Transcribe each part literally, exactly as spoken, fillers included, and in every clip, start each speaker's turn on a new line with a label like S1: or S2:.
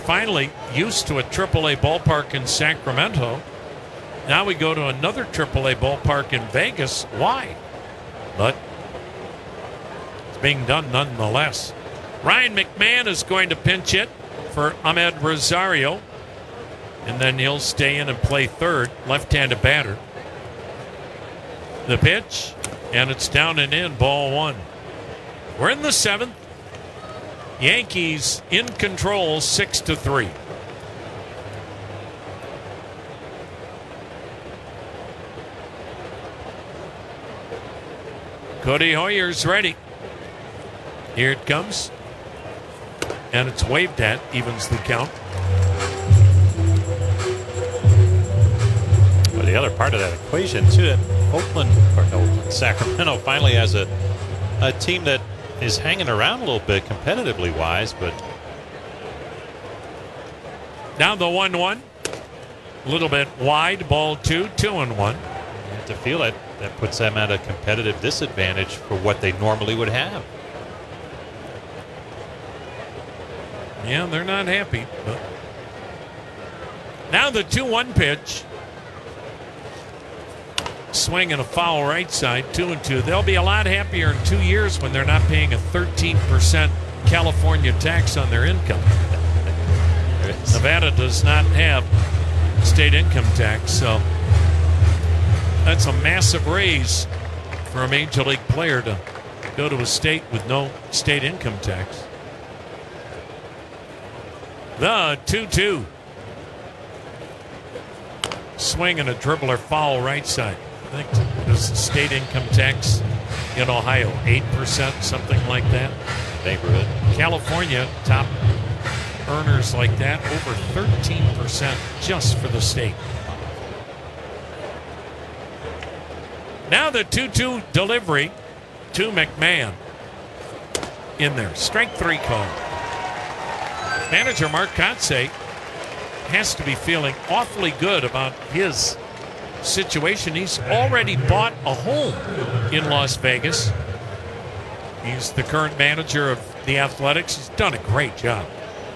S1: finally used to a triple A ballpark in Sacramento. Now we go to another triple A ballpark in Vegas. Why? But it's being done nonetheless. Ryan McMahon is going to pinch hit for Ahmed Rosario. And then he'll stay in and play third, left-handed batter. The pitch, and it's down and in, ball one. We're in the seventh. Yankees in control, six to three. Cody Hoyer's ready. Here it comes. And it's waved at, evens the count.
S2: Well, the other part of that equation, too, that Oakland, or no, Oakland, Sacramento finally has a, a team that is hanging around a little bit competitively wise, but.
S1: Now the one one. A little bit wide, ball two, two and one.
S2: You have to feel it. That puts them at a competitive disadvantage for what they normally would have.
S1: Yeah, they're not happy. But now the two one pitch. Swing and a foul right side, two and two. They'll be a lot happier in two years when they're not paying a thirteen percent California tax on their income. Nevada does not have state income tax, so that's a massive raise for a major league player to go to a state with no state income tax. The two two. Swing and a dribbler foul right side. I think there's the state income tax in Ohio, eight percent, something like that.
S2: Neighborhood.
S1: California, top earners like that, over thirteen percent just for the state. Now the two two delivery to McMahon. In there, strike three call. Manager Mark Kotsay has to be feeling awfully good about his situation. He's already bought a home in Las Vegas. He's the current manager of the Athletics. He's done a great job.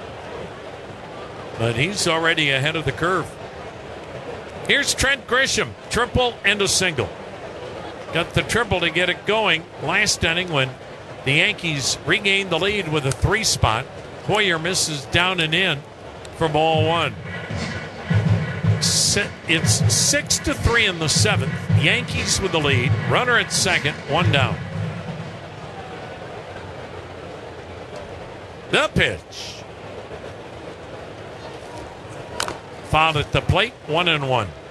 S1: But he's already ahead of the curve. Here's Trent Grisham, triple and a single. Got the triple to get it going last inning when the Yankees regained the lead with a three spot. Hoyer misses down and in for ball one. It's six to three in the seventh. Yankees with the lead. Runner at second, one down. The pitch. Fouled at the plate, one and one.